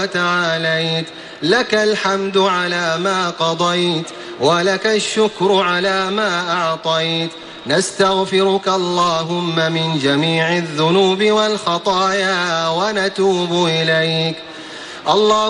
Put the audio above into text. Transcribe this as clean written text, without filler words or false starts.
وتعاليت، لك الحمد على ما قضيت، ولك الشكر على ما أعطيت. نستغفرك اللهم من جميع الذنوب والخطايا ونتوب إليك. اللهم